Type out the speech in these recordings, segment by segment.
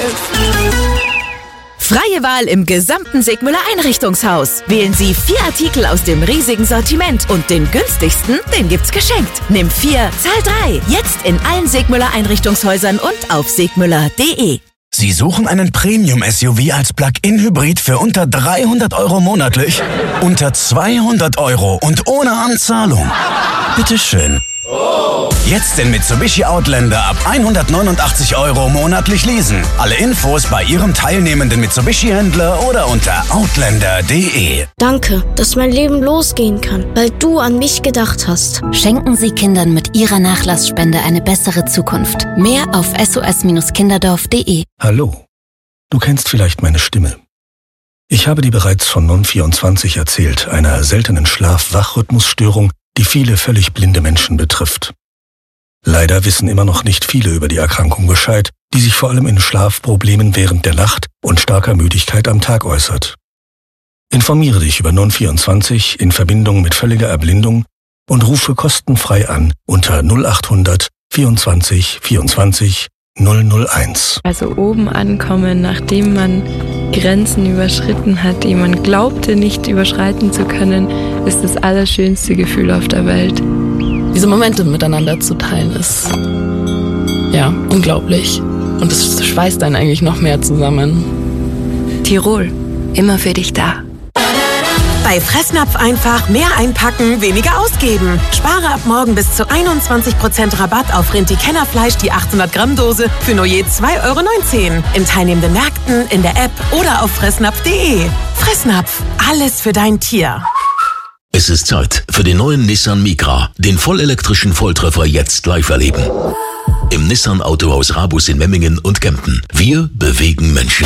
Freie Wahl im gesamten Segmüller Einrichtungshaus. Wählen Sie 4 Artikel aus dem riesigen Sortiment und den günstigsten, den gibt's geschenkt. Nimm 4, zahl 3. Jetzt in allen Segmüller Einrichtungshäusern und auf segmüller.de. Sie suchen einen Premium-SUV als Plug-in-Hybrid für unter 300 € monatlich? Unter 200 € und ohne Anzahlung? Bitteschön. Jetzt den Mitsubishi Outlander ab 189 € monatlich leasen. Alle Infos bei Ihrem teilnehmenden Mitsubishi-Händler oder unter outlander.de. Danke, dass mein Leben losgehen kann, weil du an mich gedacht hast. Schenken Sie Kindern mit Ihrer Nachlassspende eine bessere Zukunft. Mehr auf sos-kinderdorf.de. Hallo, du kennst vielleicht meine Stimme. Ich habe dir bereits von Non24 erzählt, einer seltenen Schlaf-Wach-Rhythmusstörung, die viele völlig blinde Menschen betrifft. Leider wissen immer noch nicht viele über die Erkrankung Bescheid, die sich vor allem in Schlafproblemen während der Nacht und starker Müdigkeit am Tag äußert. Informiere dich über Non24 in Verbindung mit völliger Erblindung und rufe kostenfrei an unter 0800 24 24 001. Also oben ankommen, nachdem man Grenzen überschritten hat, die man glaubte nicht überschreiten zu können, ist das allerschönste Gefühl auf der Welt. Diese Momente miteinander zu teilen ist, ja, unglaublich. Und es schweißt einen eigentlich noch mehr zusammen. Tirol, immer für dich da. Bei Fressnapf einfach mehr einpacken, weniger ausgeben. Spare ab morgen bis zu 21% Rabatt auf Rinti-Kennerfleisch, die 800 Gramm Dose für nur je 2,19 € in teilnehmenden Märkten, in der App oder auf fressnapf.de. Fressnapf, alles für dein Tier. Es ist Zeit für den neuen Nissan Micra, den vollelektrischen Volltreffer jetzt live erleben. Im Nissan Autohaus Rabus in Memmingen und Kempten. Wir bewegen Menschen.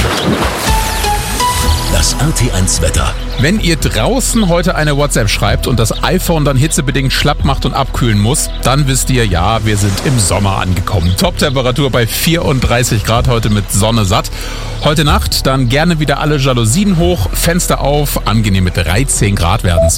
Das RT1 Wetter. Wenn ihr draußen heute eine WhatsApp schreibt und das iPhone dann hitzebedingt schlapp macht und abkühlen muss, dann wisst ihr, ja, wir sind im Sommer angekommen. Top-Temperatur bei 34 Grad heute mit Sonne satt. Heute Nacht dann gerne wieder alle Jalousien hoch, Fenster auf, angenehme 13 Grad werden's.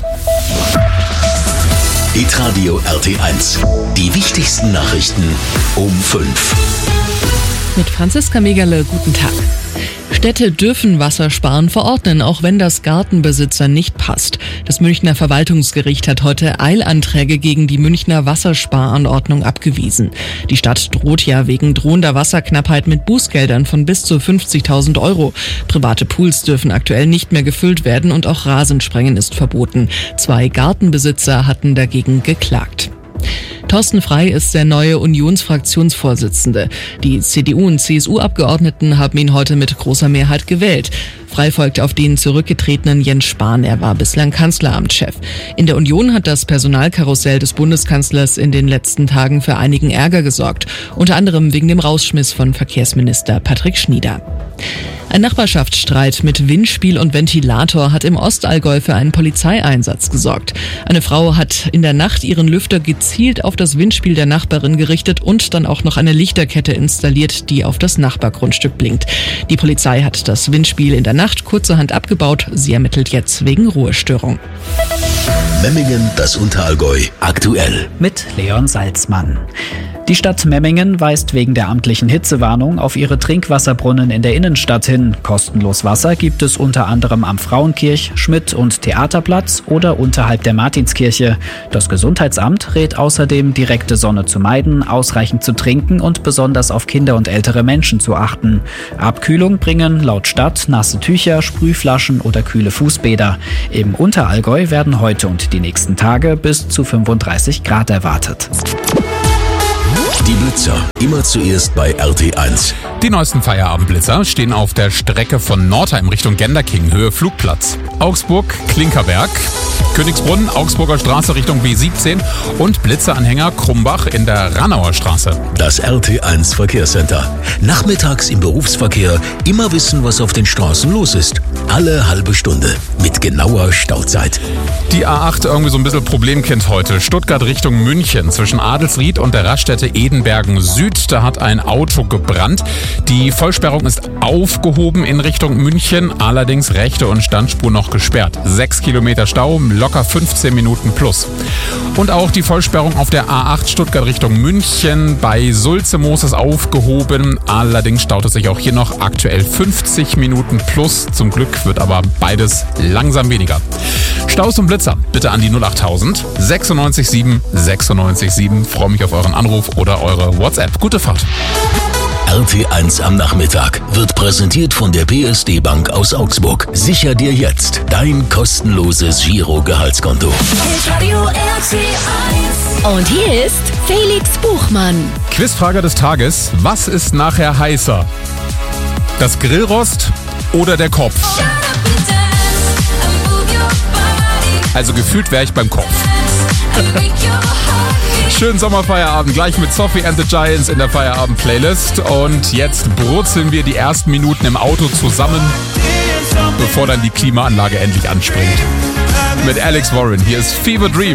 Hitradio RT1. Die wichtigsten Nachrichten um 5. Mit Franziska Megerle, guten Tag. Städte dürfen Wassersparen verordnen, auch wenn das Gartenbesitzer nicht passt. Das Münchner Verwaltungsgericht hat heute Eilanträge gegen die Münchner Wassersparanordnung abgewiesen. Die Stadt droht ja wegen drohender Wasserknappheit mit Bußgeldern von bis zu 50.000 €. Private Pools dürfen aktuell nicht mehr gefüllt werden und auch Rasensprengen ist verboten. 2 Gartenbesitzer hatten dagegen geklagt. Thorsten Frey ist der neue Unionsfraktionsvorsitzende. Die CDU- und CSU-Abgeordneten haben ihn heute mit großer Mehrheit gewählt. Frey folgt auf den zurückgetretenen Jens Spahn. Er war bislang Kanzleramtschef. In der Union hat das Personalkarussell des Bundeskanzlers in den letzten Tagen für einigen Ärger gesorgt. Unter anderem wegen dem Rausschmiss von Verkehrsminister Patrick Schnieder. Ein Nachbarschaftsstreit mit Windspiel und Ventilator hat im Ostallgäu für einen Polizeieinsatz gesorgt. Eine Frau hat in der Nacht ihren Lüfter gezielt auf das Windspiel der Nachbarin gerichtet und dann auch noch eine Lichterkette installiert, die auf das Nachbargrundstück blinkt. Die Polizei hat das Windspiel in der Nacht kurzerhand abgebaut. Sie ermittelt jetzt wegen Ruhestörung. Memmingen, das Unterallgäu, aktuell. Mit Leon Salzmann. Die Stadt Memmingen weist wegen der amtlichen Hitzewarnung auf ihre Trinkwasserbrunnen in der Innenstadt hin. Kostenlos Wasser gibt es unter anderem am Frauenkirch-, Schmidt- und Theaterplatz oder unterhalb der Martinskirche. Das Gesundheitsamt rät außerdem, direkte Sonne zu meiden, ausreichend zu trinken und besonders auf Kinder und ältere Menschen zu achten. Abkühlung bringen laut Stadt nasse Tücher, Sprühflaschen oder kühle Fußbäder. Im Unterallgäu werden heute und die nächsten Tage bis zu 35 Grad erwartet. Die Blitzer, immer zuerst bei RT1. Die neuesten Feierabendblitzer stehen auf der Strecke von Nordheim Richtung Genderking, Höhe Flugplatz. Augsburg, Klinkerberg, Königsbrunn, Augsburger Straße Richtung B17 und Blitzeranhänger Krumbach in der Rannauer Straße. Das RT1 Verkehrscenter. Nachmittags im Berufsverkehr immer wissen, was auf den Straßen los ist. Alle halbe Stunde mit genauer Stauzeit. Die A8 irgendwie so ein bisschen Problemkind heute. Stuttgart Richtung München zwischen Adelsried und der Raststätte Edenbergen Süd. Da hat ein Auto gebrannt. Die Vollsperrung ist aufgehoben in Richtung München, allerdings rechte und Standspur noch gesperrt. 6 Kilometer Stau, haben locker 15 Minuten plus. Und auch die Vollsperrung auf der A8 Stuttgart Richtung München bei Sulze-Moos ist aufgehoben. Allerdings staut es sich auch hier noch aktuell 50 Minuten plus. Zum Glück wird aber beides langsam weniger. Staus und Blitzer bitte an die 08000 96 7 96 7. Freue mich auf euren Anruf oder eure WhatsApp. Gute Fahrt. RT1 am Nachmittag wird präsentiert von der PSD Bank aus Augsburg. Sicher dir jetzt dein kostenloses Giro-Gehaltskonto. Und hier ist Felix Buchmann. Quizfrage des Tages. Was ist nachher heißer? Das Grillrost oder der Kopf? Also gefühlt wäre ich beim Kopf. Schönen Sommerfeierabend gleich mit Sophie and the Giants in der Feierabend-Playlist. Und jetzt brutzeln wir die ersten Minuten im Auto zusammen, bevor dann die Klimaanlage endlich anspringt. Mit Alex Warren, hier ist Fever Dream.